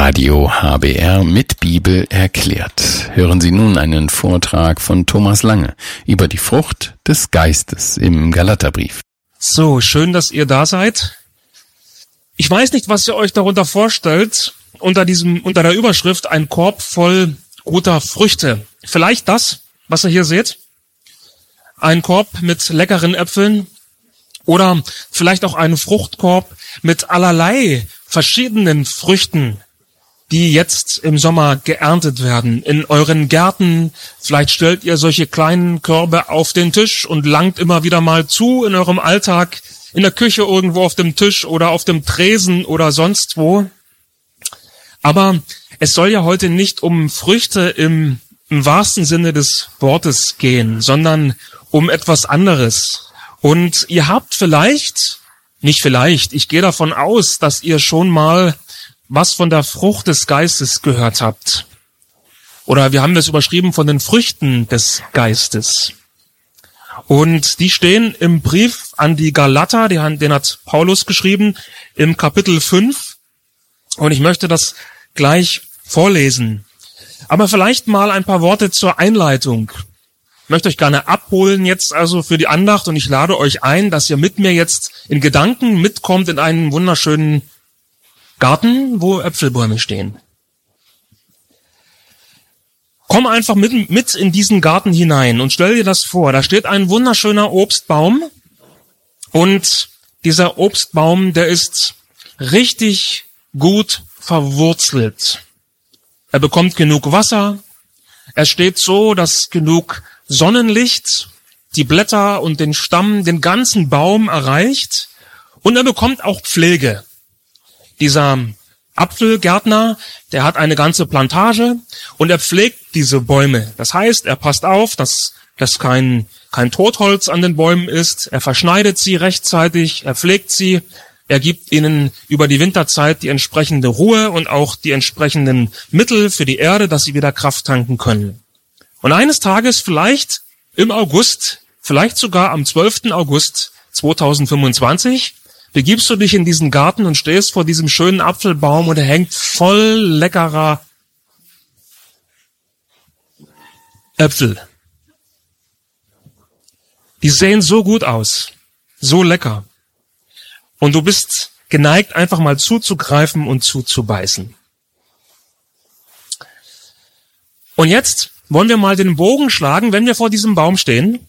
Radio HBR mit Bibel erklärt. Hören Sie nun einen Vortrag von Thomas Lange über die Frucht des Geistes im Galaterbrief. So, schön, dass ihr da seid. Ich weiß nicht, was ihr euch darunter vorstellt, unter der Überschrift ein Korb voll guter Früchte. Vielleicht das, was ihr hier seht. Ein Korb mit leckeren Äpfeln oder vielleicht auch einen Fruchtkorb mit allerlei verschiedenen Früchten, die jetzt im Sommer geerntet werden. In euren Gärten, vielleicht stellt ihr solche kleinen Körbe auf den Tisch und langt immer wieder mal zu in eurem Alltag, in der Küche irgendwo auf dem Tisch oder auf dem Tresen oder sonst wo. Aber es soll ja heute nicht um Früchte im wahrsten Sinne des Wortes gehen, sondern um etwas anderes. Und ihr habt ich gehe davon aus, dass ihr schon mal was von der Frucht des Geistes gehört habt. Oder wir haben das überschrieben von den Früchten des Geistes. Und die stehen im Brief an die Galater, den hat Paulus geschrieben, im Kapitel 5. Und ich möchte das gleich vorlesen. Aber vielleicht mal ein paar Worte zur Einleitung. Ich möchte euch gerne abholen jetzt also für die Andacht und ich lade euch ein, dass ihr mit mir jetzt in Gedanken mitkommt in einen wunderschönen Garten, wo Äpfelbäume stehen. Komm einfach mit in diesen Garten hinein und stell dir das vor. Da steht ein wunderschöner Obstbaum und dieser Obstbaum, der ist richtig gut verwurzelt. Er bekommt genug Wasser. Er steht so, dass genug Sonnenlicht die Blätter und den Stamm, den ganzen Baum erreicht. Und er bekommt auch Pflege. Dieser Apfelgärtner, der hat eine ganze Plantage und er pflegt diese Bäume. Das heißt, er passt auf, dass kein Totholz an den Bäumen ist. Er verschneidet sie rechtzeitig, er pflegt sie. Er gibt ihnen über die Winterzeit die entsprechende Ruhe und auch die entsprechenden Mittel für die Erde, dass sie wieder Kraft tanken können. Und eines Tages, vielleicht im August, vielleicht sogar am 12. August 2025, begibst du dich in diesen Garten und stehst vor diesem schönen Apfelbaum und er hängt voll leckerer Äpfel. Die sehen so gut aus, so lecker. Und du bist geneigt, einfach mal zuzugreifen und zuzubeißen. Und jetzt wollen wir mal den Bogen schlagen, wenn wir vor diesem Baum stehen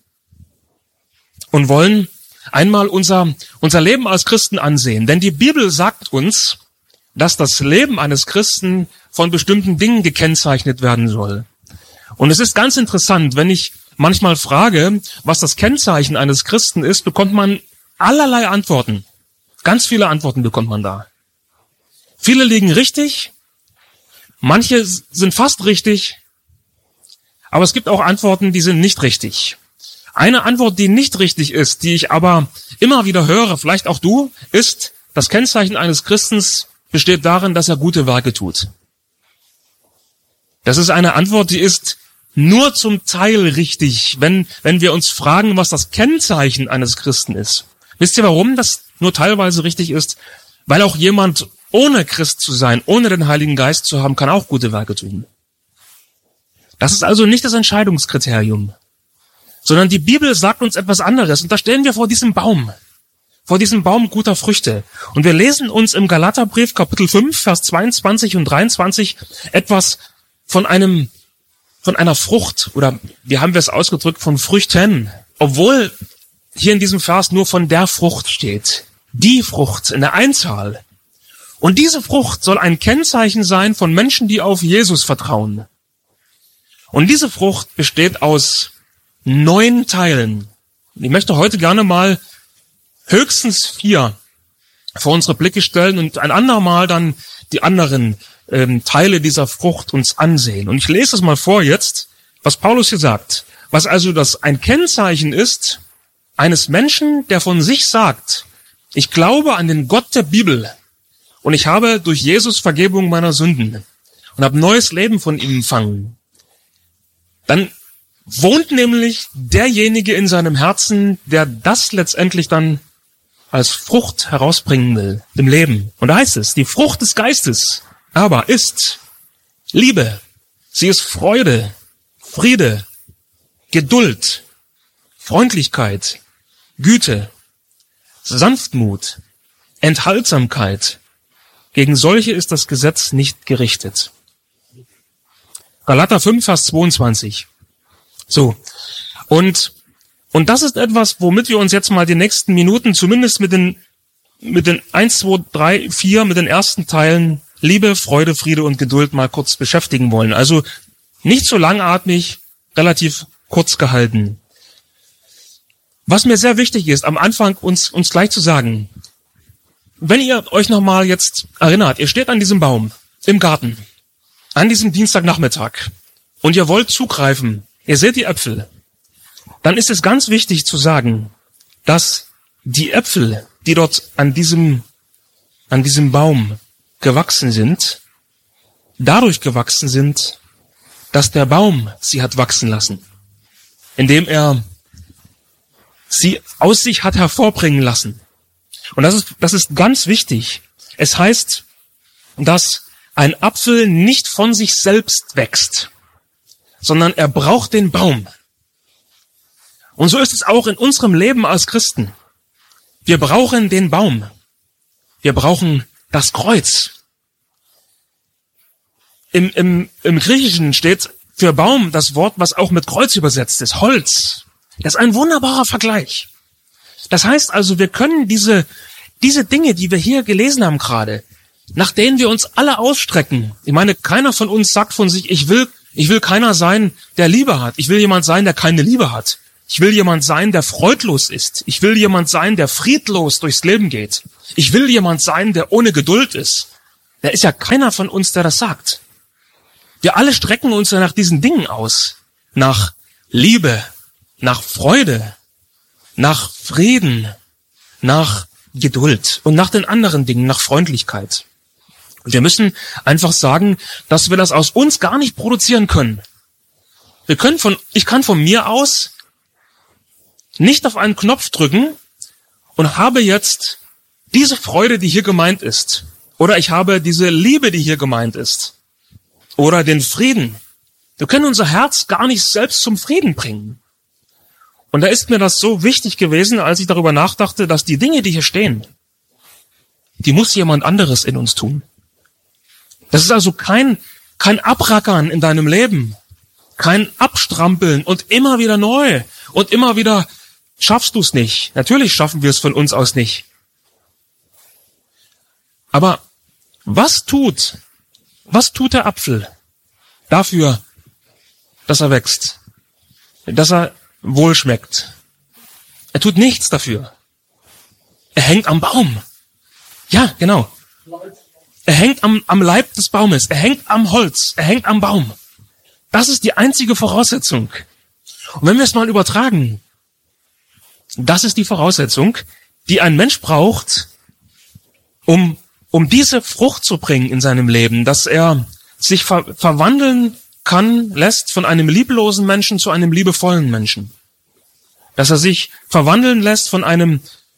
und wollen einmal unser Leben als Christen ansehen. Denn die Bibel sagt uns, dass das Leben eines Christen von bestimmten Dingen gekennzeichnet werden soll. Und es ist ganz interessant, wenn ich manchmal frage, was das Kennzeichen eines Christen ist, bekommt man allerlei Antworten. Ganz viele Antworten bekommt man da. Viele liegen richtig, manche sind fast richtig, aber es gibt auch Antworten, die sind nicht richtig. Eine Antwort, die nicht richtig ist, die ich aber immer wieder höre, vielleicht auch du, ist, das Kennzeichen eines Christens besteht darin, dass er gute Werke tut. Das ist eine Antwort, die ist nur zum Teil richtig, wenn wir uns fragen, was das Kennzeichen eines Christen ist. Wisst ihr, warum das nur teilweise richtig ist? Weil auch jemand ohne Christ zu sein, ohne den Heiligen Geist zu haben, kann auch gute Werke tun. Das ist also nicht das Entscheidungskriterium, sondern die Bibel sagt uns etwas anderes. Und da stehen wir vor diesem Baum guter Früchte. Und wir lesen uns im Galaterbrief Kapitel 5, Vers 22 und 23 etwas von einer Frucht, oder wie haben wir es ausgedrückt, von Früchten. Obwohl hier in diesem Vers nur von der Frucht steht. Die Frucht in der Einzahl. Und diese Frucht soll ein Kennzeichen sein von Menschen, die auf Jesus vertrauen. Und diese Frucht besteht aus 9 Teilen. Ich möchte heute gerne mal höchstens 4 vor unsere Blicke stellen und ein andermal dann die anderen Teile dieser Frucht uns ansehen. Und ich lese es mal vor jetzt, was Paulus hier sagt. Was also das ein Kennzeichen ist eines Menschen, der von sich sagt, ich glaube an den Gott der Bibel und ich habe durch Jesus Vergebung meiner Sünden und habe neues Leben von ihm empfangen. Dann wohnt nämlich derjenige in seinem Herzen, der das letztendlich dann als Frucht herausbringen will, im Leben. Und da heißt es, die Frucht des Geistes aber ist Liebe. Sie ist Freude, Friede, Geduld, Freundlichkeit, Güte, Sanftmut, Enthaltsamkeit. Gegen solche ist das Gesetz nicht gerichtet. Galater 5, Vers 22. So. Und das ist etwas, womit wir uns jetzt mal die nächsten Minuten zumindest mit den 1, 2, 3, 4, mit den ersten Teilen Liebe, Freude, Friede und Geduld mal kurz beschäftigen wollen. Also nicht so langatmig, relativ kurz gehalten. Was mir sehr wichtig ist, am Anfang uns gleich zu sagen, wenn ihr euch nochmal jetzt erinnert, ihr steht an diesem Baum im Garten, an diesem Dienstagnachmittag und ihr wollt zugreifen, ihr seht die Äpfel, dann ist es ganz wichtig zu sagen, dass die Äpfel, die dort an diesem Baum gewachsen sind, dadurch gewachsen sind, dass der Baum sie hat wachsen lassen, indem er sie aus sich hat hervorbringen lassen. Und das ist ganz wichtig. Es heißt, dass ein Apfel nicht von sich selbst wächst, sondern er braucht den Baum. Und so ist es auch in unserem Leben als Christen. Wir brauchen den Baum. Wir brauchen das Kreuz. Im Griechischen steht für Baum das Wort, was auch mit Kreuz übersetzt ist, Holz. Das ist ein wunderbarer Vergleich. Das heißt also, wir können diese Dinge, die wir hier gelesen haben gerade, nach denen wir uns alle ausstrecken. Ich meine, keiner von uns sagt von sich, ich will keiner sein, der Liebe hat. Ich will jemand sein, der keine Liebe hat. Ich will jemand sein, der freudlos ist. Ich will jemand sein, der friedlos durchs Leben geht. Ich will jemand sein, der ohne Geduld ist. Da ist ja keiner von uns, der das sagt. Wir alle strecken uns ja nach diesen Dingen aus. Nach Liebe, nach Freude, nach Frieden, nach Geduld und nach den anderen Dingen, nach Freundlichkeit. Und wir müssen einfach sagen, dass wir das aus uns gar nicht produzieren können. Ich kann von mir aus nicht auf einen Knopf drücken und habe jetzt diese Freude, die hier gemeint ist. Oder ich habe diese Liebe, die hier gemeint ist. Oder den Frieden. Wir können unser Herz gar nicht selbst zum Frieden bringen. Und da ist mir das so wichtig gewesen, als ich darüber nachdachte, dass die Dinge, die hier stehen, die muss jemand anderes in uns tun. Das ist also kein Abrackern in deinem Leben, kein Abstrampeln und immer wieder neu und immer wieder schaffst du es nicht. Natürlich schaffen wir es von uns aus nicht. Aber was tut der Apfel dafür, dass er wächst, dass er wohl schmeckt? Er tut nichts dafür. Er hängt am Baum. Ja, genau. Er hängt am Leib des Baumes. Er hängt am Holz. Er hängt am Baum. Das ist die einzige Voraussetzung. Und wenn wir es mal übertragen, das ist die Voraussetzung, die ein Mensch braucht, um diese Frucht zu bringen in seinem Leben, dass er sich verwandeln lässt von einem lieblosen Menschen zu einem liebevollen Menschen. Dass er sich verwandeln lässt von einem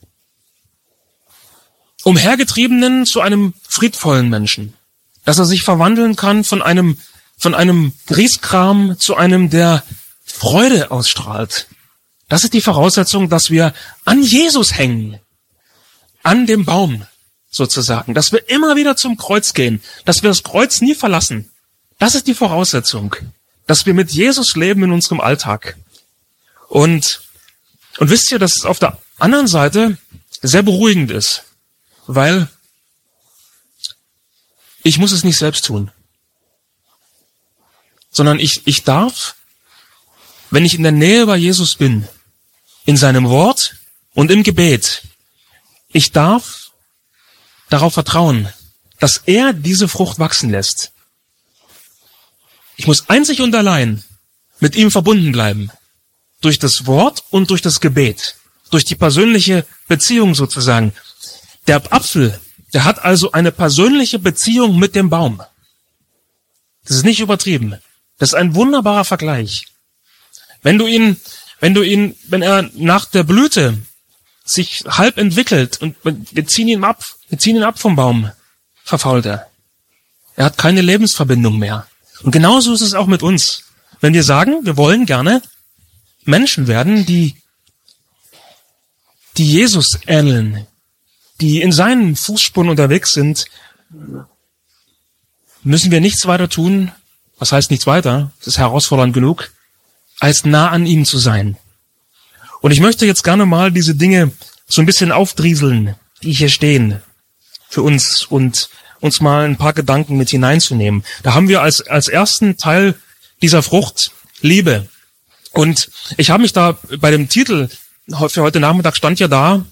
umhergetriebenen zu einem friedvollen Menschen. Dass er sich verwandeln kann von einem Grieskram zu einem, der Freude ausstrahlt. Das ist die Voraussetzung, dass wir an Jesus hängen. An dem Baum sozusagen. Dass wir immer wieder zum Kreuz gehen. Dass wir das Kreuz nie verlassen. Das ist die Voraussetzung. Dass wir mit Jesus leben in unserem Alltag. Und wisst ihr, dass es auf der anderen Seite sehr beruhigend ist. Weil ich muss es nicht selbst tun. Sondern ich darf, wenn ich in der Nähe bei Jesus bin, in seinem Wort und im Gebet, ich darf darauf vertrauen, dass er diese Frucht wachsen lässt. Ich muss einzig und allein mit ihm verbunden bleiben. Durch das Wort und durch das Gebet. Durch die persönliche Beziehung sozusagen. Der Apfel, der hat also eine persönliche Beziehung mit dem Baum. Das ist nicht übertrieben. Das ist ein wunderbarer Vergleich. Wenn er nach der Blüte sich halb entwickelt und wir ziehen ihn ab vom Baum, verfault er. Er hat keine Lebensverbindung mehr. Und genauso ist es auch mit uns. Wenn wir sagen, wir wollen gerne Menschen werden, die Jesus ähneln, die in seinen Fußspuren unterwegs sind, müssen wir nichts weiter tun, was heißt nichts weiter, es ist herausfordernd genug, als nah an ihm zu sein. Und ich möchte jetzt gerne mal diese Dinge so ein bisschen aufdrieseln, die hier stehen, für uns und uns mal ein paar Gedanken mit hineinzunehmen. Da haben wir als ersten Teil dieser Frucht Liebe. Und ich habe mich da bei dem Titel, für heute Nachmittag stand ja da,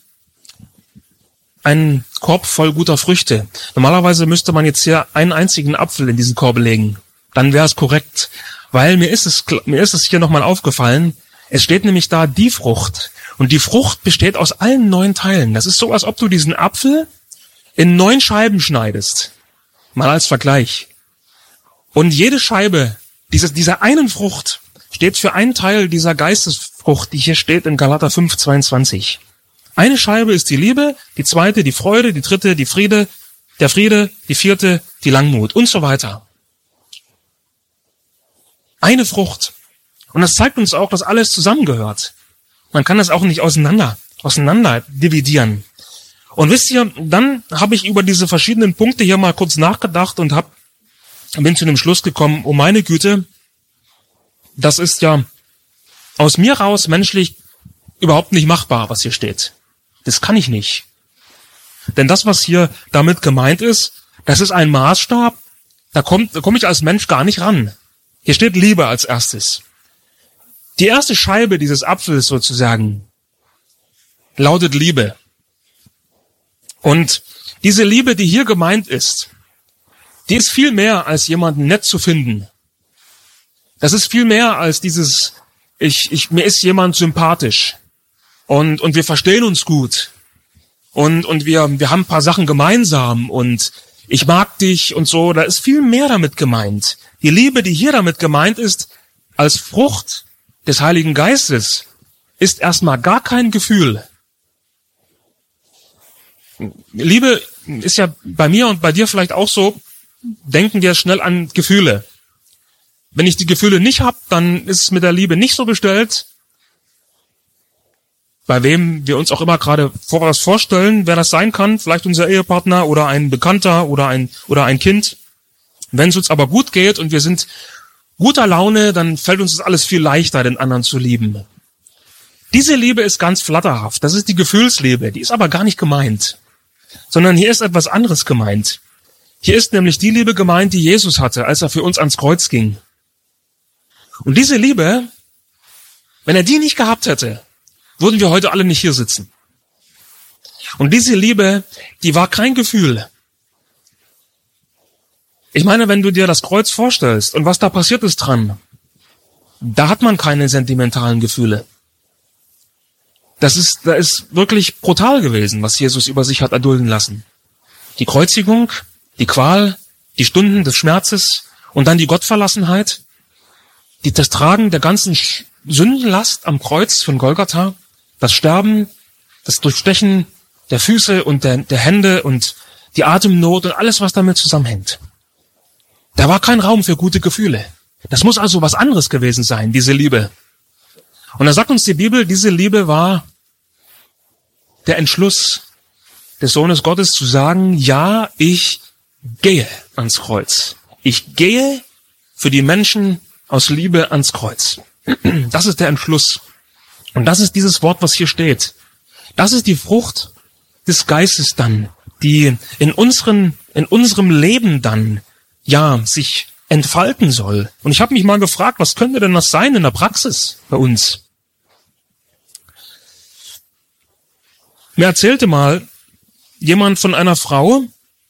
ein Korb voll guter Früchte. Normalerweise müsste man jetzt hier einen einzigen Apfel in diesen Korb legen. Dann wäre es korrekt. Weil mir ist es hier nochmal aufgefallen, es steht nämlich da die Frucht. Und die Frucht besteht aus allen 9 Teilen. Das ist so, als ob du diesen Apfel in 9 Scheiben schneidest. Mal als Vergleich. Und jede Scheibe dieser einen Frucht steht für einen Teil dieser Geistesfrucht, die hier steht in Galater 5,22. Eine Scheibe ist die Liebe, die zweite die Freude, die dritte der Friede, die vierte die Langmut und so weiter. Eine Frucht. Und das zeigt uns auch, dass alles zusammengehört. Man kann das auch nicht auseinander dividieren. Und wisst ihr, dann habe ich über diese verschiedenen Punkte hier mal kurz nachgedacht und bin zu dem Schluss gekommen, oh meine Güte, das ist ja aus mir raus menschlich überhaupt nicht machbar, was hier steht. Das kann ich nicht. Denn das, was hier damit gemeint ist, das ist ein Maßstab, da komme ich als Mensch gar nicht ran. Hier steht Liebe als erstes. Die erste Scheibe dieses Apfels sozusagen lautet Liebe. Und diese Liebe, die hier gemeint ist, die ist viel mehr als jemanden nett zu finden. Das ist viel mehr als dieses, mir ist jemand sympathisch und wir verstehen uns gut und wir haben ein paar Sachen gemeinsam und ich mag dich und so. Da ist viel mehr damit gemeint. Die Liebe, die hier damit gemeint ist, als Frucht des Heiligen Geistes, ist erstmal gar kein Gefühl. Liebe ist ja bei mir und bei dir vielleicht auch so, denken wir schnell an Gefühle. Wenn ich die Gefühle nicht habe, dann ist es mit der Liebe nicht so bestellt. Bei wem wir uns auch immer gerade was vorstellen, wer das sein kann, vielleicht unser Ehepartner oder ein Bekannter oder ein Kind. Wenn es uns aber gut geht und wir sind guter Laune, dann fällt uns das alles viel leichter, den anderen zu lieben. Diese Liebe ist ganz flatterhaft. Das ist die Gefühlsliebe. Die ist aber gar nicht gemeint. Sondern hier ist etwas anderes gemeint. Hier ist nämlich die Liebe gemeint, die Jesus hatte, als er für uns ans Kreuz ging. Und diese Liebe, wenn er die nicht gehabt hätte, würden wir heute alle nicht hier sitzen. Und diese Liebe, die war kein Gefühl. Ich meine, wenn du dir das Kreuz vorstellst und was da passiert ist dran, da hat man keine sentimentalen Gefühle. Da ist wirklich brutal gewesen, was Jesus über sich hat erdulden lassen. Die Kreuzigung, die Qual, die Stunden des Schmerzes und dann die Gottverlassenheit, das Tragen der ganzen Sündenlast am Kreuz von Golgatha, das Sterben, das Durchstechen der Füße und der Hände und die Atemnot und alles, was damit zusammenhängt. Da war kein Raum für gute Gefühle. Das muss also was anderes gewesen sein, diese Liebe. Und da sagt uns die Bibel, diese Liebe war der Entschluss des Sohnes Gottes zu sagen, ja, ich gehe ans Kreuz. Ich gehe für die Menschen aus Liebe ans Kreuz. Das ist der Entschluss. Und das ist dieses Wort, was hier steht. Das ist die Frucht des Geistes dann, die in unserem Leben dann, ja, sich entfalten soll. Und ich habe mich mal gefragt, was könnte denn das sein in der Praxis bei uns? Mir erzählte mal jemand von einer Frau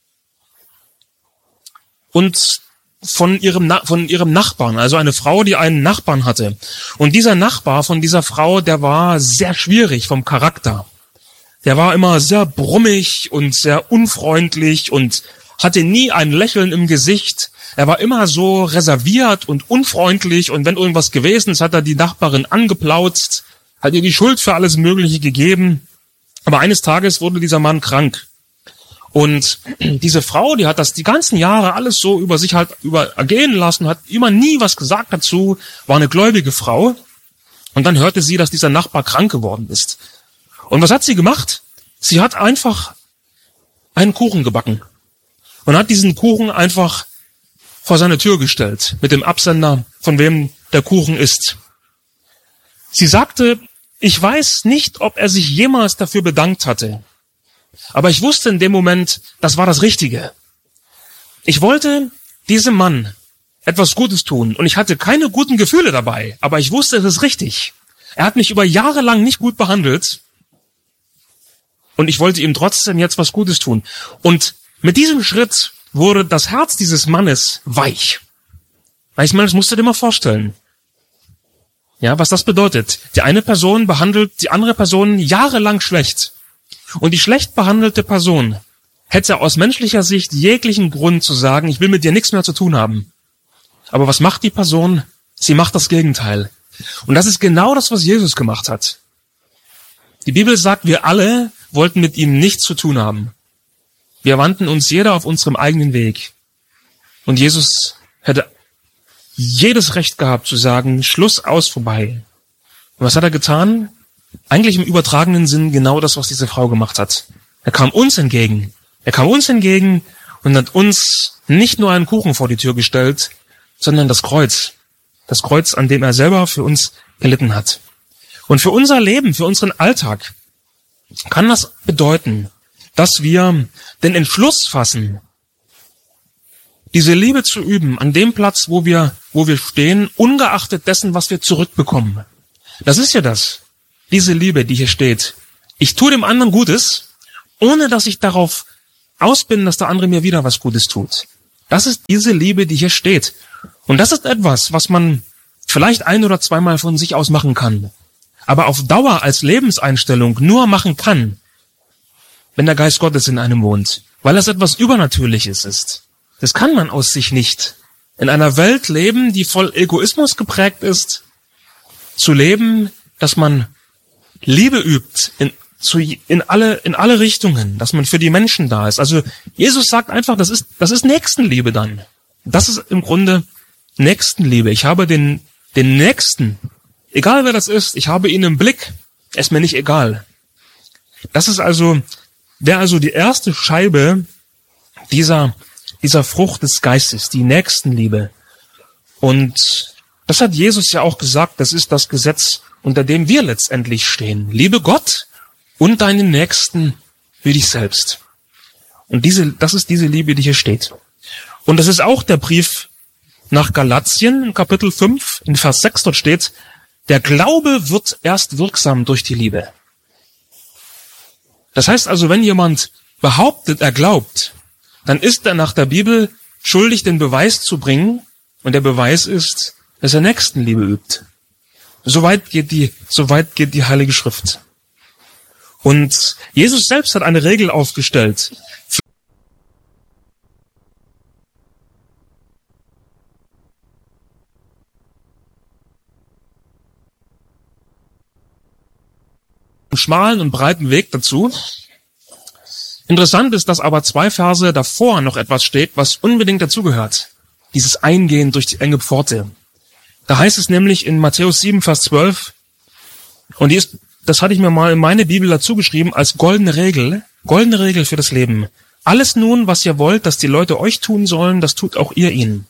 und von ihrem Nachbarn, also eine Frau, die einen Nachbarn hatte. Und dieser Nachbar von dieser Frau, der war sehr schwierig vom Charakter. Der war immer sehr brummig und sehr unfreundlich und hatte nie ein Lächeln im Gesicht. Er war immer so reserviert und unfreundlich und wenn irgendwas gewesen ist, hat er die Nachbarin angeplautzt, hat ihr die Schuld für alles Mögliche gegeben. Aber eines Tages wurde dieser Mann krank. Und diese Frau, die hat das die ganzen Jahre alles so über sich halt ergehen lassen, hat immer nie was gesagt dazu, war eine gläubige Frau. Und dann hörte sie, dass dieser Nachbar krank geworden ist. Und was hat sie gemacht? Sie hat einfach einen Kuchen gebacken und hat diesen Kuchen einfach vor seine Tür gestellt, mit dem Absender, von wem der Kuchen ist. Sie sagte, ich weiß nicht, ob er sich jemals dafür bedankt hatte. Aber ich wusste in dem Moment, das war das Richtige. Ich wollte diesem Mann etwas Gutes tun und ich hatte keine guten Gefühle dabei, aber ich wusste, es ist richtig. Er hat mich über Jahre lang nicht gut behandelt und ich wollte ihm trotzdem jetzt was Gutes tun. Und mit diesem Schritt wurde das Herz dieses Mannes weich. Weil ich meine, das musst du dir mal vorstellen. Ja, was das bedeutet. Die eine Person behandelt die andere Person jahrelang schlecht. Und die schlecht behandelte Person hätte aus menschlicher Sicht jeglichen Grund zu sagen, ich will mit dir nichts mehr zu tun haben. Aber was macht die Person? Sie macht das Gegenteil. Und das ist genau das, was Jesus gemacht hat. Die Bibel sagt, wir alle wollten mit ihm nichts zu tun haben. Wir wandten uns jeder auf unserem eigenen Weg. Und Jesus hätte jedes Recht gehabt zu sagen, Schluss, aus, vorbei. Und was hat er getan? Eigentlich im übertragenen Sinn genau das, was diese Frau gemacht hat. Er kam uns entgegen. Er kam uns entgegen und hat uns nicht nur einen Kuchen vor die Tür gestellt, sondern das Kreuz. Das Kreuz, an dem er selber für uns gelitten hat. Und für unser Leben, für unseren Alltag kann das bedeuten, dass wir den Entschluss fassen, diese Liebe zu üben an dem Platz, wo wir stehen, ungeachtet dessen, was wir zurückbekommen. Das ist ja das. Diese Liebe, die hier steht. Ich tue dem anderen Gutes, ohne dass ich darauf aus bin, dass der andere mir wieder was Gutes tut. Das ist diese Liebe, die hier steht. Und das ist etwas, was man vielleicht ein- oder zweimal von sich aus machen kann. Aber auf Dauer als Lebenseinstellung nur machen kann, wenn der Geist Gottes in einem wohnt. Weil das etwas Übernatürliches ist. Das kann man aus sich nicht. In einer Welt leben, die voll Egoismus geprägt ist, zu leben, dass man Liebe übt in alle Richtungen, dass man für die Menschen da ist. Also Jesus sagt einfach, das ist Nächstenliebe dann. Das ist im Grunde Nächstenliebe. Ich habe den Nächsten, egal wer das ist, ich habe ihn im Blick, ist mir nicht egal. Das ist wäre also die erste Scheibe dieser Frucht des Geistes, die Nächstenliebe. Und das hat Jesus ja auch gesagt, das ist das Gesetz, unter dem wir letztendlich stehen. Liebe Gott und deinen Nächsten wie dich selbst. Und das ist diese Liebe, die hier steht. Und das ist auch der Brief nach Galatien, in Kapitel 5, in Vers 6, dort steht, der Glaube wird erst wirksam durch die Liebe. Das heißt also, wenn jemand behauptet, er glaubt, dann ist er nach der Bibel schuldig, den Beweis zu bringen. Und der Beweis ist, dass er Nächstenliebe übt. Soweit geht die Heilige Schrift. Und Jesus selbst hat eine Regel aufgestellt. Einen schmalen und breiten Weg dazu. Interessant ist, dass aber 2 Verse davor noch etwas steht, was unbedingt dazugehört. Dieses Eingehen durch die enge Pforte. Da heißt es nämlich in Matthäus 7, Vers 12, und das hatte ich mir mal in meine Bibel dazu geschrieben, als goldene Regel für das Leben. Alles nun, was ihr wollt, dass die Leute euch tun sollen, das tut auch ihr ihnen.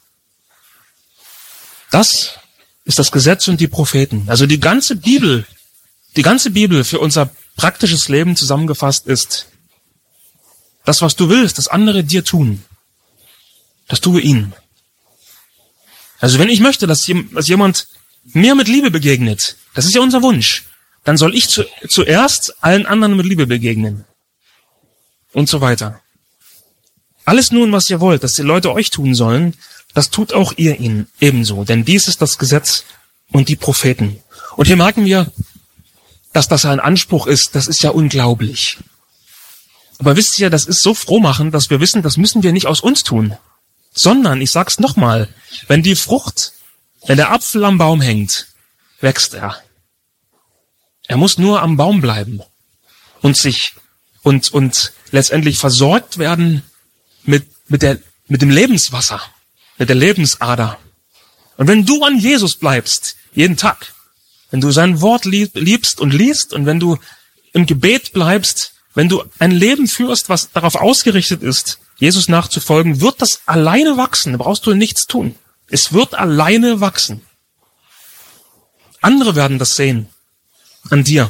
Das ist das Gesetz und die Propheten. Also die ganze Bibel für unser praktisches Leben zusammengefasst ist, das, was du willst, das andere dir tun, das tue ihnen. Also wenn ich möchte, dass jemand mir mit Liebe begegnet, das ist ja unser Wunsch, dann soll ich zuerst allen anderen mit Liebe begegnen. Und so weiter. Alles nun, was ihr wollt, dass die Leute euch tun sollen, das tut auch ihr ihnen ebenso. Denn dies ist das Gesetz und die Propheten. Und hier merken wir, dass das ein Anspruch ist, das ist ja unglaublich. Aber wisst ihr, das ist so frohmachend, dass wir wissen, das müssen wir nicht aus uns tun. Sondern, ich sag's nochmal, wenn der Apfel am Baum hängt, wächst er. Er muss nur am Baum bleiben und sich und letztendlich versorgt werden mit dem Lebenswasser, mit der Lebensader. Und wenn du an Jesus bleibst, jeden Tag, wenn du sein Wort liebst und liest und wenn du im Gebet bleibst, wenn du ein Leben führst, was darauf ausgerichtet ist, Jesus nachzufolgen, wird das alleine wachsen. Da brauchst du nichts tun. Es wird alleine wachsen. Andere werden das sehen an dir.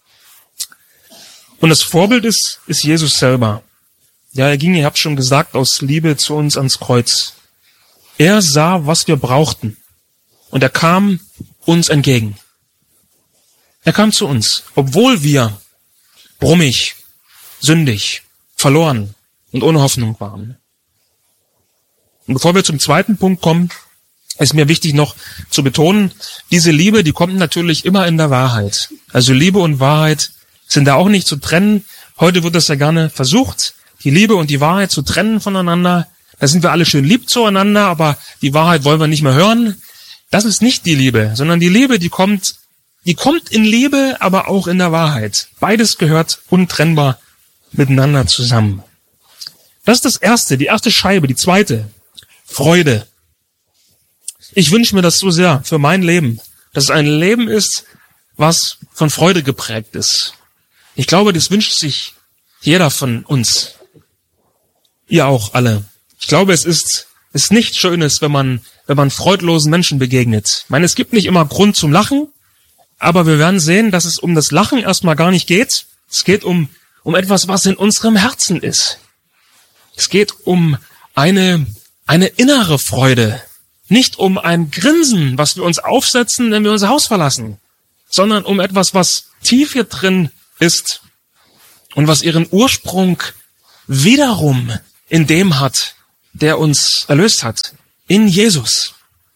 Und das Vorbild ist Jesus selber. Ja, er ging, ihr habt schon gesagt, aus Liebe zu uns ans Kreuz. Er sah, was wir brauchten. Und er kam uns entgegen. Er kam zu uns, obwohl wir brummig, sündig, verloren und ohne Hoffnung waren. Und bevor wir zum zweiten Punkt kommen, ist mir wichtig noch zu betonen, diese Liebe, die kommt natürlich immer in der Wahrheit. Also Liebe und Wahrheit sind da auch nicht zu trennen. Heute wird das ja gerne versucht, die Liebe und die Wahrheit zu trennen voneinander. Da sind wir alle schön lieb zueinander, aber die Wahrheit wollen wir nicht mehr hören. Das ist nicht die Liebe, sondern die Liebe, die kommt in Liebe, aber auch in der Wahrheit. Beides gehört untrennbar miteinander zusammen. Das ist das Erste, die erste Scheibe. Die zweite, Freude. Ich wünsche mir das so sehr für mein Leben, dass es ein Leben ist, was von Freude geprägt ist. Ich glaube, das wünscht sich jeder von uns. Ihr auch alle. Ich glaube, es ist nichts Schönes, wenn man freudlosen Menschen begegnet. Ich meine, es gibt nicht immer Grund zum Lachen, aber wir werden sehen, dass es um das Lachen erstmal gar nicht geht. Es geht um etwas, was in unserem Herzen ist. Es geht um eine innere Freude. Nicht um ein Grinsen, was wir uns aufsetzen, wenn wir unser Haus verlassen, sondern um etwas, was tief hier drin ist und was ihren Ursprung wiederum in dem hat, der uns erlöst hat, in Jesus.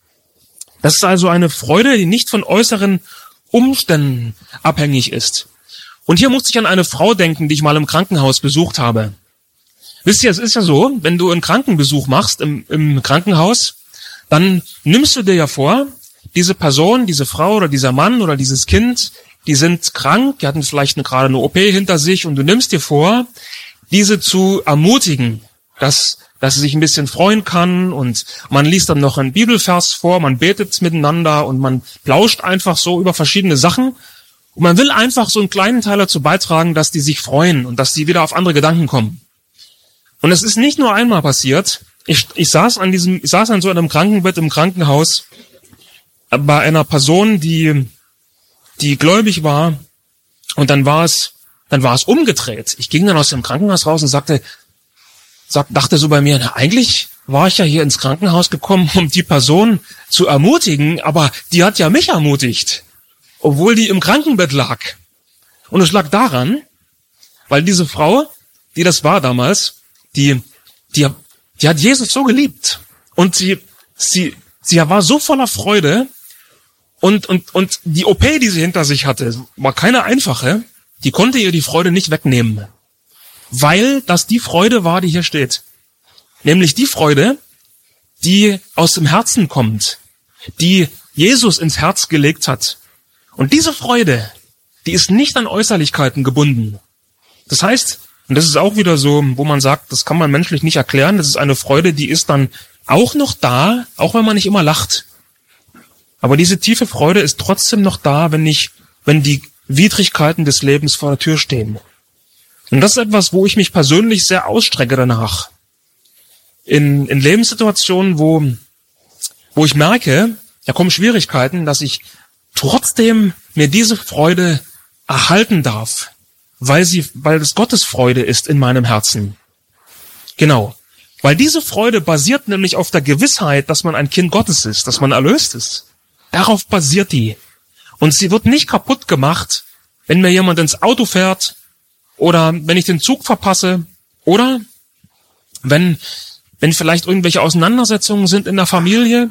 Das ist also eine Freude, die nicht von äußeren Umständen abhängig ist. Und hier musste ich an eine Frau denken, die ich mal im Krankenhaus besucht habe. Wisst ihr, es ist ja so, wenn du einen Krankenbesuch machst im Krankenhaus, dann nimmst du dir ja vor, diese Person, diese Frau oder dieser Mann oder dieses Kind, die sind krank, die hatten vielleicht gerade eine OP hinter sich und du nimmst dir vor, diese zu ermutigen, dass sie sich ein bisschen freuen kann und man liest dann noch einen Bibelvers vor, man betet miteinander und man plauscht einfach so über verschiedene Sachen und man will einfach so einen kleinen Teil dazu beitragen, dass die sich freuen und dass die wieder auf andere Gedanken kommen. Und es ist nicht nur einmal passiert. Ich saß an so einem Krankenbett im Krankenhaus bei einer Person, die gläubig war, und dann war es umgedreht. Ich ging dann aus dem Krankenhaus raus und dachte so bei mir, na, eigentlich war ich ja hier ins Krankenhaus gekommen, um die Person zu ermutigen, aber die hat ja mich ermutigt, obwohl die im Krankenbett lag. Und es lag daran, weil diese Frau, die das war damals, die hat Jesus so geliebt und sie war so voller Freude und die OP, die sie hinter sich hatte, war keine einfache, die konnte ihr die Freude nicht wegnehmen, weil das die Freude war, die hier steht. Nämlich die Freude, die aus dem Herzen kommt, die Jesus ins Herz gelegt hat. Und diese Freude, die ist nicht an Äußerlichkeiten gebunden. Das heißt, und das ist auch wieder so, wo man sagt, das kann man menschlich nicht erklären, das ist eine Freude, die ist dann auch noch da, auch wenn man nicht immer lacht. Aber diese tiefe Freude ist trotzdem noch da, wenn die Widrigkeiten des Lebens vor der Tür stehen. Und das ist etwas, wo ich mich persönlich sehr ausstrecke danach. In Lebenssituationen, wo ich merke, da kommen Schwierigkeiten, dass ich trotzdem mir diese Freude erhalten darf, weil es Gottes Freude ist in meinem Herzen. Genau. Weil diese Freude basiert nämlich auf der Gewissheit, dass man ein Kind Gottes ist, dass man erlöst ist. Darauf basiert die. Und sie wird nicht kaputt gemacht, wenn mir jemand ins Auto fährt oder wenn ich den Zug verpasse oder wenn vielleicht irgendwelche Auseinandersetzungen sind in der Familie.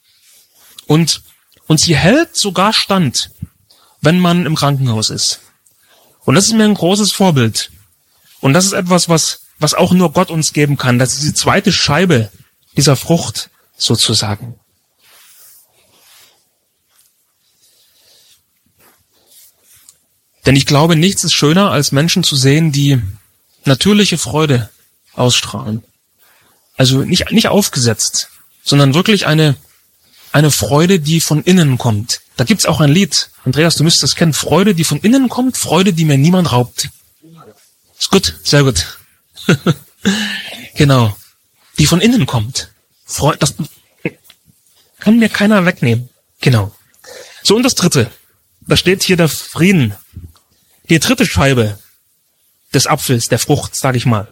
Und sie hält sogar stand, wenn man im Krankenhaus ist. Und das ist mir ein großes Vorbild. Und das ist etwas, was auch nur Gott uns geben kann. Das ist die zweite Scheibe dieser Frucht sozusagen. Denn ich glaube, nichts ist schöner, als Menschen zu sehen, die natürliche Freude ausstrahlen. Also nicht aufgesetzt, sondern wirklich eine Freude, die von innen kommt. Da gibt's auch ein Lied, Andreas, du müsstest es kennen, Freude, die von innen kommt, Freude, die mir niemand raubt. Ist gut, sehr gut. Genau, die von innen kommt. Das kann mir keiner wegnehmen. Genau. So, und das dritte, da steht hier der Frieden. Die dritte Scheibe des Apfels, der Frucht, sage ich mal.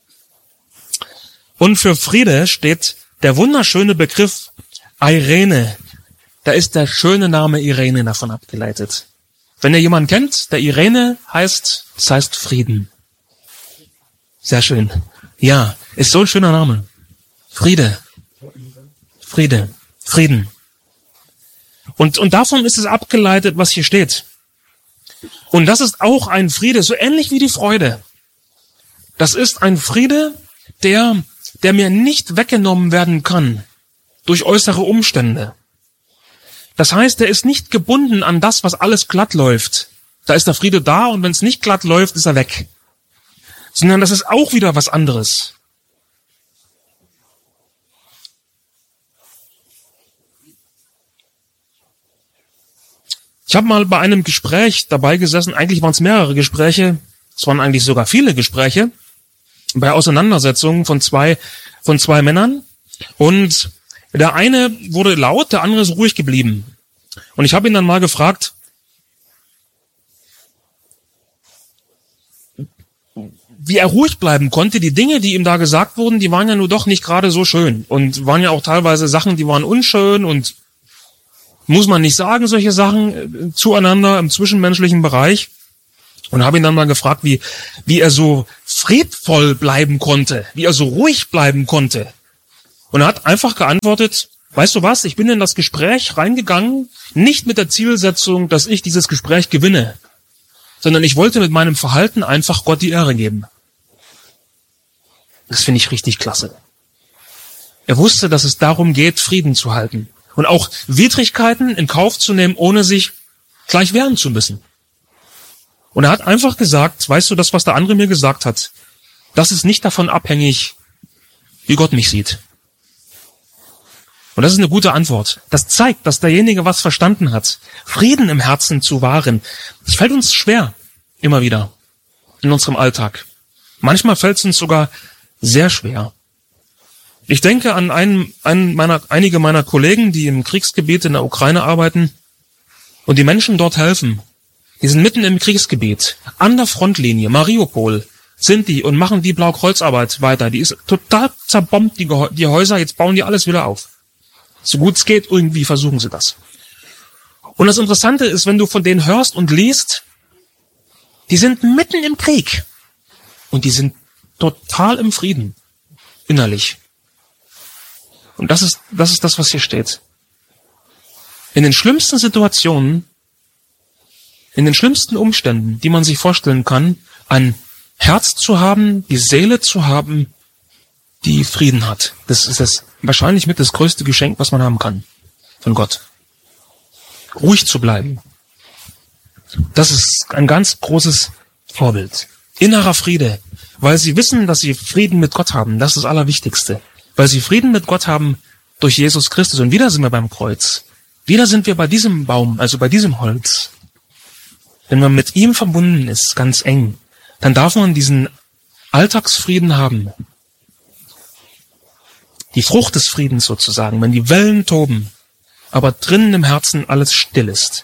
Und für Friede steht der wunderschöne Begriff Irene. Da ist der schöne Name Irene davon abgeleitet. Wenn ihr jemanden kennt, der Irene heißt, das heißt Frieden. Sehr schön. Ja, ist so ein schöner Name. Friede. Friede. Frieden. Und davon ist es abgeleitet, was hier steht. Und das ist auch ein Friede, so ähnlich wie die Freude. Das ist ein Friede, der mir nicht weggenommen werden kann durch äußere Umstände. Das heißt, er ist nicht gebunden an das, was alles glatt läuft. Da ist der Friede da und wenn es nicht glatt läuft, ist er weg. Sondern das ist auch wieder was anderes. Ich habe mal bei einem Gespräch dabei gesessen, eigentlich waren es mehrere Gespräche, es waren eigentlich sogar viele Gespräche, bei Auseinandersetzungen von zwei Männern. Und der eine wurde laut, der andere ist ruhig geblieben. Und ich habe ihn dann mal gefragt, wie er ruhig bleiben konnte. Die Dinge, die ihm da gesagt wurden, die waren ja nur doch nicht gerade so schön. Und waren ja auch teilweise Sachen, die waren unschön und muss man nicht sagen, solche Sachen zueinander im zwischenmenschlichen Bereich. Und habe ihn dann mal gefragt, wie er so friedvoll bleiben konnte, wie er so ruhig bleiben konnte. Und er hat einfach geantwortet, weißt du was, ich bin in das Gespräch reingegangen, nicht mit der Zielsetzung, dass ich dieses Gespräch gewinne, sondern ich wollte mit meinem Verhalten einfach Gott die Ehre geben. Das finde ich richtig klasse. Er wusste, dass es darum geht, Frieden zu halten und auch Widrigkeiten in Kauf zu nehmen, ohne sich gleich wehren zu müssen. Und er hat einfach gesagt, weißt du, das, was der andere mir gesagt hat, das ist nicht davon abhängig, wie Gott mich sieht. Und das ist eine gute Antwort. Das zeigt, dass derjenige was verstanden hat, Frieden im Herzen zu wahren. Das fällt uns schwer, immer wieder, in unserem Alltag. Manchmal fällt es uns sogar sehr schwer. Ich denke an einige meiner Kollegen, die im Kriegsgebiet in der Ukraine arbeiten und die Menschen dort helfen. Die sind mitten im Kriegsgebiet, an der Frontlinie, Mariupol sind die und machen die Blaukreuzarbeit weiter. Die ist total zerbombt, die Häuser, jetzt bauen die alles wieder auf. So gut es geht, irgendwie versuchen sie das. Und das Interessante ist, wenn du von denen hörst und liest, die sind mitten im Krieg und die sind total im Frieden, innerlich. Und das ist das, was hier steht. In den schlimmsten Situationen, in den schlimmsten Umständen, die man sich vorstellen kann, ein Herz zu haben, die Seele zu haben, die Frieden hat. Das ist das wahrscheinlich mit das größte Geschenk, was man haben kann von Gott. Ruhig zu bleiben. Das ist ein ganz großes Vorbild. Innerer Friede, weil sie wissen, dass sie Frieden mit Gott haben. Das ist das Allerwichtigste. Weil sie Frieden mit Gott haben durch Jesus Christus. Und wieder sind wir beim Kreuz. Wieder sind wir bei diesem Baum, also bei diesem Holz. Wenn man mit ihm verbunden ist, ganz eng, dann darf man diesen Alltagsfrieden haben. Die Frucht des Friedens sozusagen, wenn die Wellen toben, aber drinnen im Herzen alles still ist.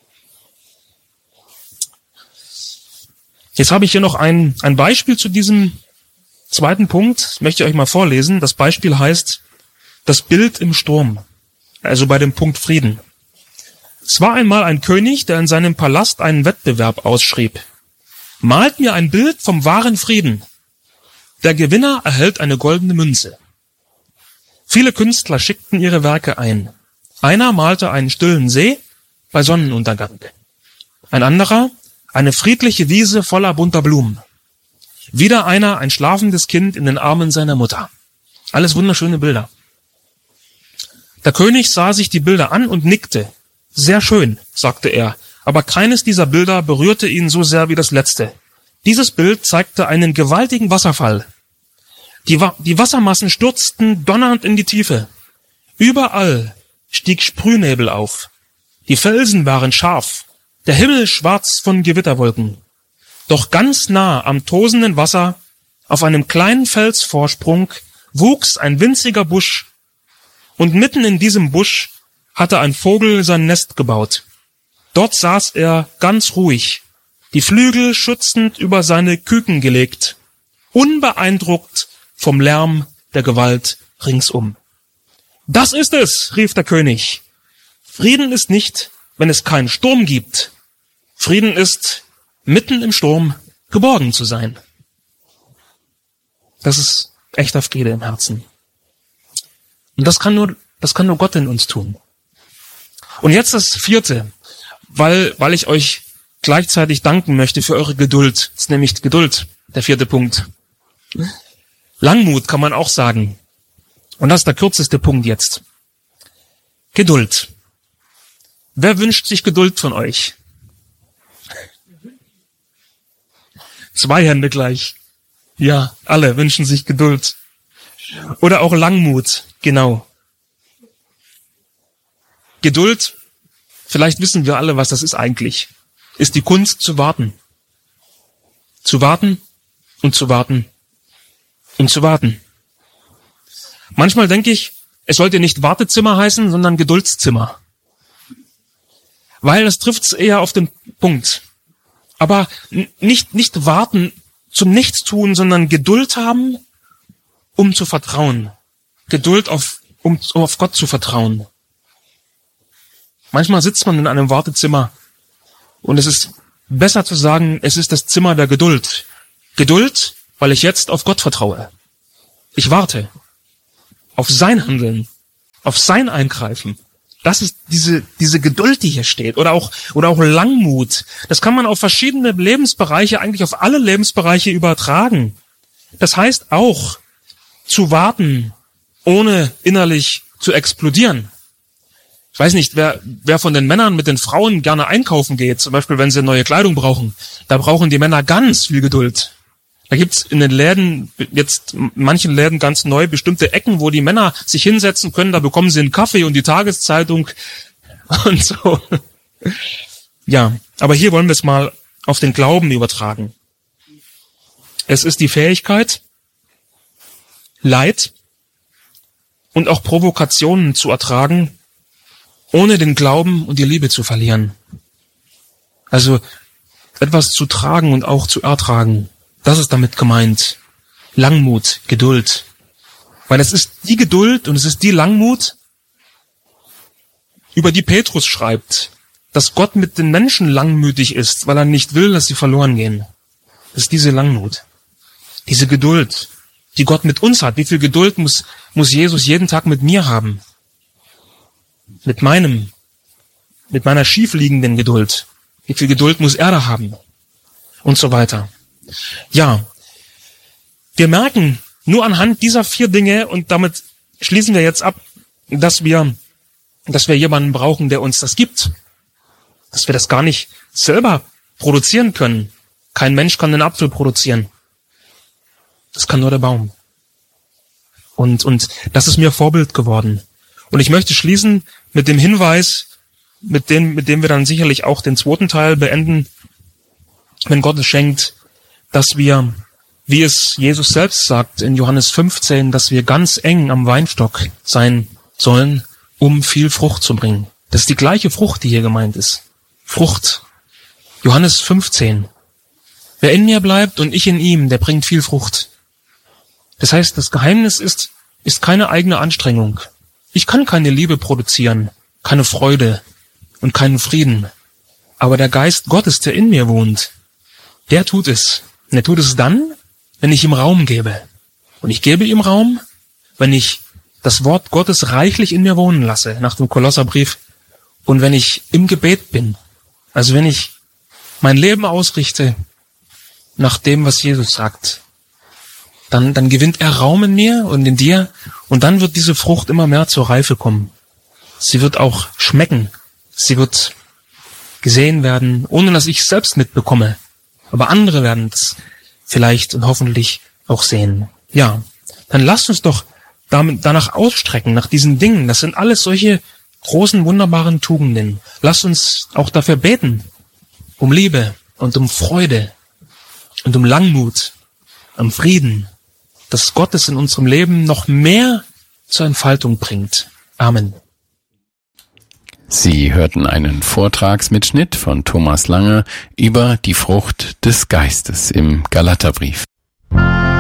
Jetzt habe ich hier noch ein Beispiel zu diesem zweiten Punkt. Das möchte ich euch mal vorlesen. Das Beispiel heißt, das Bild im Sturm. Also bei dem Punkt Frieden. Es war einmal ein König, der in seinem Palast einen Wettbewerb ausschrieb. Malt mir ein Bild vom wahren Frieden. Der Gewinner erhält eine goldene Münze. Viele Künstler schickten ihre Werke ein. Einer malte einen stillen See bei Sonnenuntergang. Ein anderer eine friedliche Wiese voller bunter Blumen. Wieder einer ein schlafendes Kind in den Armen seiner Mutter. Alles wunderschöne Bilder. Der König sah sich die Bilder an und nickte. Sehr schön, sagte er, aber keines dieser Bilder berührte ihn so sehr wie das letzte. Dieses Bild zeigte einen gewaltigen Wasserfall. Die Wassermassen stürzten donnernd in die Tiefe. Überall stieg Sprühnebel auf. Die Felsen waren scharf, der Himmel schwarz von Gewitterwolken. Doch ganz nah am tosenden Wasser, auf einem kleinen Felsvorsprung, wuchs ein winziger Busch, und mitten in diesem Busch hatte ein Vogel sein Nest gebaut. Dort saß er ganz ruhig, die Flügel schützend über seine Küken gelegt, unbeeindruckt vom Lärm der Gewalt ringsum. »Das ist es«, rief der König. »Frieden ist nicht, wenn es keinen Sturm gibt. Frieden ist, mitten im Sturm geborgen zu sein.« Das ist echter Friede im Herzen. Und das kann nur Gott in uns tun. Und jetzt das vierte, weil ich euch gleichzeitig danken möchte für eure Geduld. Das ist nämlich Geduld, der vierte Punkt. Langmut kann man auch sagen. Und das ist der kürzeste Punkt jetzt. Geduld. Wer wünscht sich Geduld von euch? 2 Hände gleich. Ja, alle wünschen sich Geduld. Oder auch Langmut, genau. Geduld, vielleicht wissen wir alle, was das ist eigentlich. Ist die Kunst zu warten. Zu warten und zu warten und zu warten. Manchmal denke ich, es sollte nicht Wartezimmer heißen, sondern Geduldszimmer. Weil das trifft's eher auf den Punkt. Aber nicht warten zum Nichtstun, sondern Geduld haben, um zu vertrauen. Geduld, um auf Gott zu vertrauen. Manchmal sitzt man in einem Wartezimmer und es ist besser zu sagen, es ist das Zimmer der Geduld. Geduld, weil ich jetzt auf Gott vertraue. Ich warte auf sein Handeln, auf sein Eingreifen. Das ist diese Geduld, die hier steht. Oder auch Langmut. Das kann man auf verschiedene Lebensbereiche, eigentlich auf alle Lebensbereiche übertragen. Das heißt auch, zu warten, ohne innerlich zu explodieren. Ich weiß nicht, wer von den Männern mit den Frauen gerne einkaufen geht, zum Beispiel, wenn sie neue Kleidung brauchen. Da brauchen die Männer ganz viel Geduld. Da gibt's in den Läden, jetzt in manchen Läden ganz neu, bestimmte Ecken, wo die Männer sich hinsetzen können. Da bekommen sie einen Kaffee und die Tageszeitung und so. Ja, aber hier wollen wir es mal auf den Glauben übertragen. Es ist die Fähigkeit, Leid und auch Provokationen zu ertragen, ohne den Glauben und die Liebe zu verlieren. Also etwas zu tragen und auch zu ertragen. Das ist damit gemeint. Langmut, Geduld. Weil es ist die Geduld und es ist die Langmut, über die Petrus schreibt, dass Gott mit den Menschen langmütig ist, weil er nicht will, dass sie verloren gehen. Das ist diese Langmut. Diese Geduld, die Gott mit uns hat. Wie viel Geduld muss Jesus jeden Tag mit mir haben? Mit meiner schiefliegenden Geduld. Wie viel Geduld muss er da haben? Und so weiter. Ja, wir merken nur anhand dieser 4 Dinge, und damit schließen wir jetzt ab, dass wir jemanden brauchen, der uns das gibt. Dass wir das gar nicht selber produzieren können. Kein Mensch kann den Apfel produzieren. Das kann nur der Baum. Und das ist mir Vorbild geworden. Und ich möchte schließen mit dem Hinweis, mit dem wir dann sicherlich auch den 2. Teil beenden, wenn Gott es schenkt, dass wir, wie es Jesus selbst sagt in Johannes 15, dass wir ganz eng am Weinstock sein sollen, um viel Frucht zu bringen. Das ist die gleiche Frucht, die hier gemeint ist. Frucht. Johannes 15. Wer in mir bleibt und ich in ihm, der bringt viel Frucht. Das heißt, das Geheimnis ist keine eigene Anstrengung. Ich kann keine Liebe produzieren, keine Freude und keinen Frieden. Aber der Geist Gottes, der in mir wohnt, der tut es. Und er tut es dann, wenn ich ihm Raum gebe. Und ich gebe ihm Raum, wenn ich das Wort Gottes reichlich in mir wohnen lasse, nach dem Kolosserbrief. Und wenn ich im Gebet bin. Also wenn ich mein Leben ausrichte nach dem, was Jesus sagt. Dann gewinnt er Raum in mir und in dir. Und dann wird diese Frucht immer mehr zur Reife kommen. Sie wird auch schmecken. Sie wird gesehen werden, ohne dass ich es selbst mitbekomme. aber andere werden es vielleicht und hoffentlich auch sehen. Ja, dann lasst uns doch danach ausstrecken, nach diesen Dingen. Das sind alles solche großen, wunderbaren Tugenden. Lasst uns auch dafür beten, um Liebe und um Freude und um Langmut, um Frieden, dass Gott es in unserem Leben noch mehr zur Entfaltung bringt. Amen. Sie hörten einen Vortragsmitschnitt von Thomas Lange über die Frucht des Geistes im Galaterbrief.